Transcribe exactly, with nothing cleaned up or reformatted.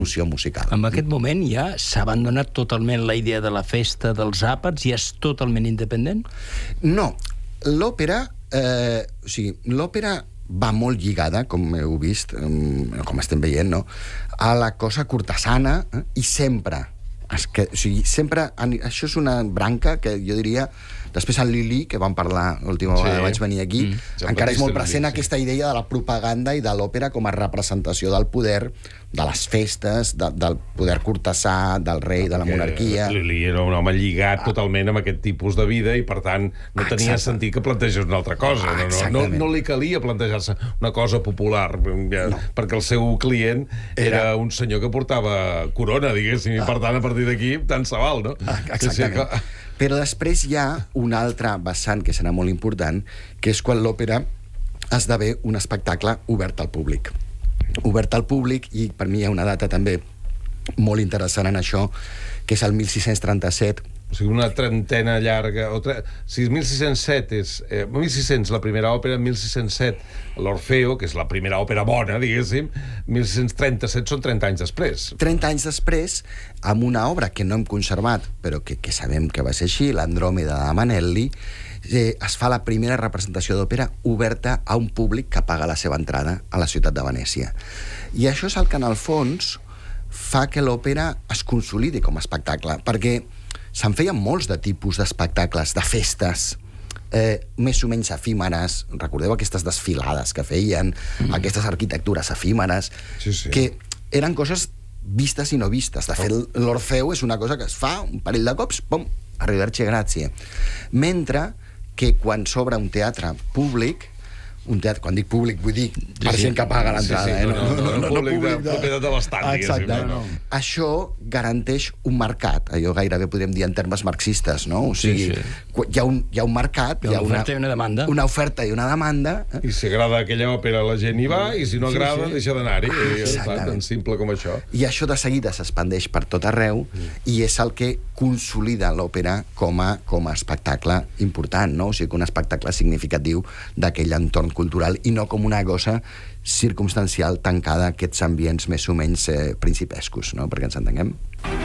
promoció musical. En aquest moment ja s'ha abandonat totalment la idea de la festa dels àpats i és totalment independent? No, l'òpera, eh, o sigui, l'òpera va molt lligada, com heu vist, com estem veient, no?, a la cosa cortesana, eh? I sempre, es que, o sigui, sempre, això és una branca que jo diria, després el Lili, que vam parlar l'última vegada que vaig venir aquí, mm. encara és molt present sí. aquesta idea de la propaganda i de l'òpera com a representació del poder, de les festes, de, del poder cortesà, del rei, de la monarquia... Lili era un home lligat ah. totalment amb aquest tipus de vida i, per tant, no Exacte. tenia sentit que plantegés una altra cosa. Ah, no, no, no li calia plantejar-se una cosa popular, no. perquè el seu client era, era un senyor que portava corona, diguéssim, ah. i, per tant, a partir d'aquí, tant se val, no? Ah, exactament. Sí, sí, Però després hi ha un altre vessant que serà molt important, que és quan l'òpera esdevé un espectacle obert al públic. Obert al públic, i per mi hi ha una data també molt interessant en això, que és el mil sis-cents trenta-set. O sigui, una trentena llarga... O tre... Si mil sis-cents set és... Eh, mil sis-cents la primera òpera, mil sis-cents set l'Orfeo, que és la primera òpera bona, diguéssim, mil sis-cents trenta-set són trenta anys després. trenta anys després, amb una obra que no hem conservat, però que, que sabem que va ser així, l'Andròmeda de Manelli, eh, es fa la primera representació d'òpera oberta a un públic que paga la seva entrada a la ciutat de Venècia. I això és el que, en el fons, fa que l'òpera es consolidi com a espectacle, perquè se'n feien molts de tipus d'espectacles, de festes, eh, més o menys efímeres. Recordeu aquestes desfilades que feien, mm. aquestes arquitectures efímeres, sí, sí. que eren coses vistes i no vistes. De fet, l'Orfeu és una cosa que es fa un parell de cops, pum, arrivederci grazie. Mentre que quan s'obre un teatre públic, un teatre, quan dic públic vull dir per sí, gent que paga l'entrada, sí, sí, eh? No, no, no, no, no, no, públic de propietat de l'Estat, diguéssim. No, no. Això garanteix un mercat, allò gairebé podríem dir en termes marxistes, no? O sigui, sí, sí. Hi, ha un, hi ha un mercat, hi ha una oferta i una demanda. Una oferta i una demanda. Eh? I si agrada aquella òpera la gent hi va, i si no agrada sí, sí. deixa d'anar-hi. Ah, tan simple com això. I això de seguida s'expandeix per tot arreu mm. i és el que consolida l'òpera com a, com a espectacle important, no? O sigui, un espectacle significatiu d'aquell entorn cultural i no com una cosa circumstancial tancada a aquests ambients més o menys eh, principescos, no? Perquè ens entenguem.